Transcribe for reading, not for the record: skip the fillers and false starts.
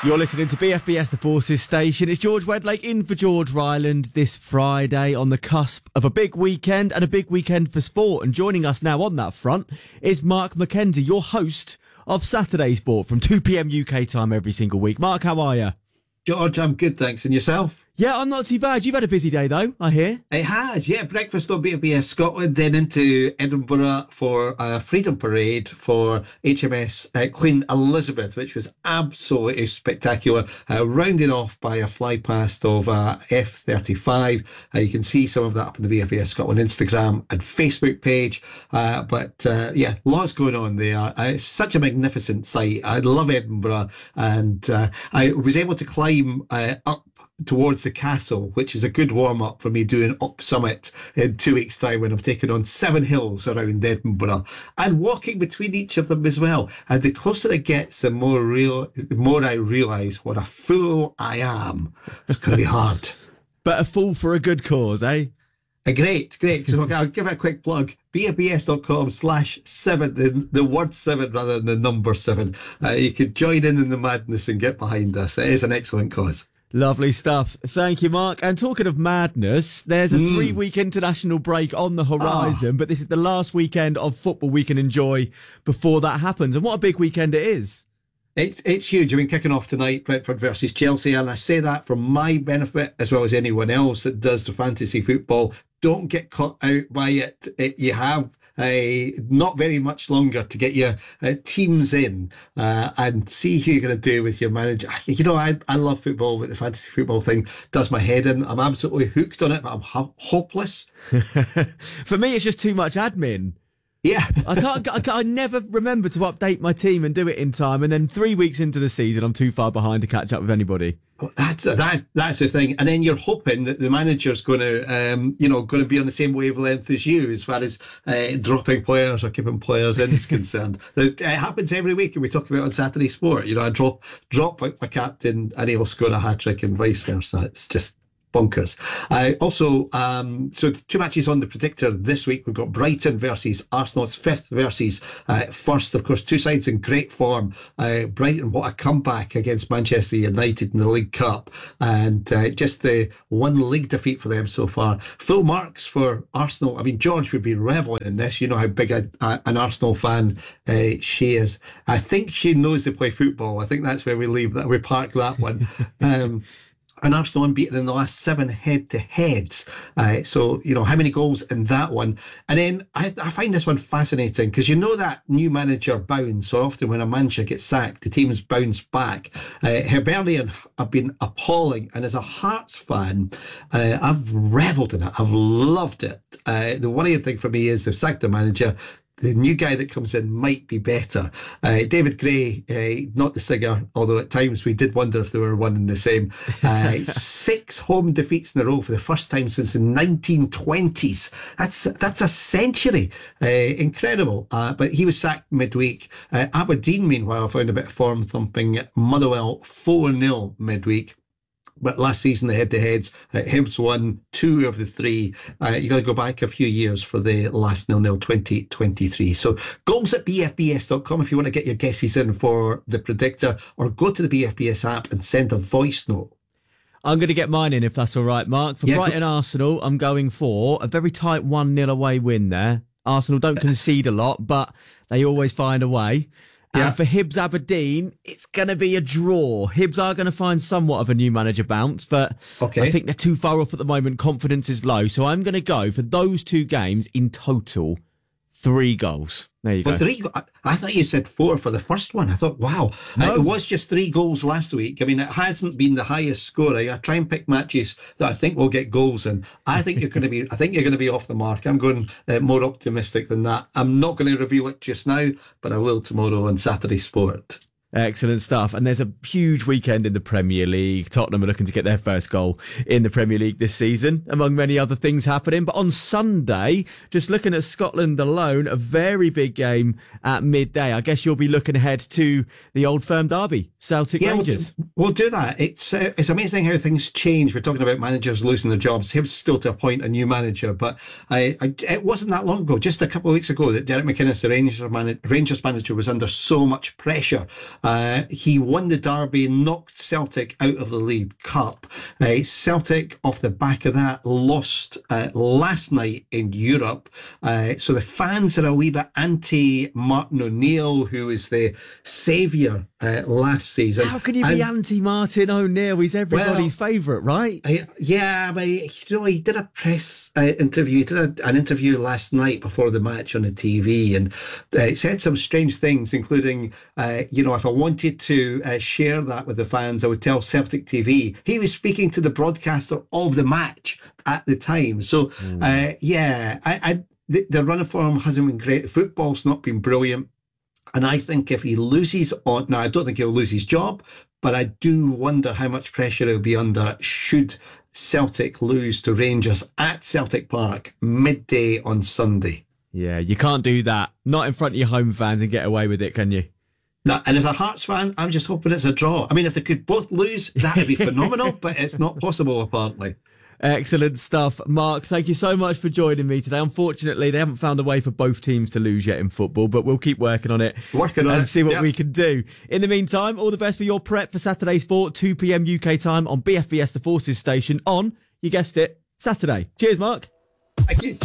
You're listening to BFBS The Forces Station. It's George Wedlake in for George Ryland this Friday on the cusp of a big weekend and a big weekend for sport. And joining us now on that front is Mark McKenzie, your host of Saturday Sport from 2 p.m. UK time every single week. Mark, how are you? George, I'm good, thanks. And yourself? Yeah, I'm not too bad. You've had a busy day, though, I hear. It has, yeah. Breakfast on BFBS Scotland, then into Edinburgh for a Freedom Parade for HMS Queen Elizabeth, which was absolutely spectacular. Rounded off by a fly past of F-35. You can see some of that up on the BFBS Scotland Instagram and Facebook page. But lots going on there. It's such a magnificent sight. I love Edinburgh. And I was able to climb up towards the castle, which is a good warm-up for me doing Up Summit in 2 weeks' time when I'm taking on 7 hills around Edinburgh and walking between each of them as well. And the closer it gets, the more I realise what a fool I am. It's going to be hard. But a fool for a good cause, eh? Great. So I'll give it a quick plug. BFBS.com/7, the word 7 rather than the number 7. You could join in the madness and get behind us. It is an excellent cause. Lovely stuff. Thank you, Mark. And talking of madness, there's a 3-week international break on the horizon, but this is the last weekend of football we can enjoy before that happens. And what a big weekend it is. It's huge. I mean, kicking off tonight, Brentford versus Chelsea, and I say that for my benefit as well as anyone else that does the fantasy football. Don't get caught out by it. You have not very much longer to get your teams in and see who you're going to do with your manager. You know, I love football, but the fantasy football thing does my head in. I'm absolutely hooked on it, but I'm hopeless. For me, it's just too much admin. Yeah. I never remember to update my team and do it in time. And then 3 weeks into the season, I'm too far behind to catch up with anybody. That's the thing. And then you're hoping that the manager's going to be on the same wavelength as you as far as dropping players or keeping players in is concerned. It happens every week, and we talk about it on Saturday Sport. You know, I drop my captain and he'll score a hat-trick and vice versa. It's just bonkers. So 2 matches on the predictor this week. We've got Brighton versus Arsenal. It's 5th versus 1st. Of course, 2 sides in great form. Brighton, what a comeback against Manchester United in the League Cup. And just the 1 league defeat for them so far. Full marks for Arsenal. I mean, George would be reveling in this. You know how big an Arsenal fan she is. I think she knows they play football. I think that's where we leave that. We park that one. And Arsenal unbeaten in the last 7 head-to-heads. So, you know, how many goals in that one? And then I find this one fascinating because you know that new manager bounce. So often when a manager gets sacked, the teams bounce back. Hibernian have been appalling. And as a Hearts fan, I've revelled in it. I've loved it. The worrying thing for me is they've sacked their manager. The new guy that comes in might be better. David Gray, not the singer, although at times we did wonder if they were one and the same. 6 home defeats in a row for the first time since the 1920s. That's a century. Incredible. But he was sacked midweek. Aberdeen, meanwhile, found a bit of form thumping Motherwell 4-0 midweek. But last season, the head-to-heads, Hibs won 2 of the 3. You got to go back a few years for the last 0-0 2023. So goals at BFBS.com if you want to get your guesses in for the predictor, or go to the BFBS app and send a voice note. I'm going to get mine in if that's all right, Mark. For Brighton Arsenal, I'm going for a very tight 1-0 away win there. Arsenal don't concede a lot, but they always find a way. And for Hibs Aberdeen, it's going to be a draw. Hibs are going to find somewhat of a new manager bounce, but I think they're too far off at the moment. Confidence is low. So I'm going to go for those 2 games in total, 3 goals. There you go. 3, I thought you said 4 for the first one. I thought, wow. No. It was just 3 goals last week. I mean, it hasn't been the highest scoring. I try and pick matches that I think will get goals in. I think you're going to be off the mark. I'm going more optimistic than that. I'm not going to reveal it just now, but I will tomorrow on Saturday Sport. Excellent stuff. And there's a huge weekend in the Premier League. Tottenham are looking to get their first goal in the Premier League this season, among many other things happening. But on Sunday, just looking at Scotland alone, a very big game at midday. I guess you'll be looking ahead to the Old Firm derby, Celtic Rangers. We'll do that. It's amazing how things change. We're talking about managers losing their jobs. He was still to appoint a new manager, but it wasn't that long ago, just a couple of weeks ago, that Derek McInnes, the Rangers manager, was under so much pressure. He won the derby, knocked Celtic out of the League Cup. Celtic, off the back of that, lost last night in Europe. So the fans are a wee bit anti-Martin O'Neill, who was the saviour last season. How can you be anti-Martin O'Neill? He's everybody's favourite, right? Yeah, but he did a press interview. He did an interview last night before the match on the TV, and said some strange things, including, if I wanted to share that with the fans, I would tell Celtic TV. He was speaking to the broadcaster of the match at the time. So, the run of form hasn't been great. The football's not been brilliant. And I think if he loses now I don't think he'll lose his job, but I do wonder how much pressure he'll be under should Celtic lose to Rangers at Celtic Park midday on Sunday. Yeah, you can't do that. Not in front of your home fans and get away with it, can you? No, and as a Hearts fan, I'm just hoping it's a draw. I mean, if they could both lose, that would be phenomenal, but it's not possible, apparently. Excellent stuff. Mark, thank you so much for joining me today. Unfortunately, they haven't found a way for both teams to lose yet in football, but we'll keep working on it and see what we can do. In the meantime, all the best for your prep for Saturday Sport, 2 p.m. UK time on BFBS The Forces station on, you guessed it, Saturday. Cheers, Mark. Thank you.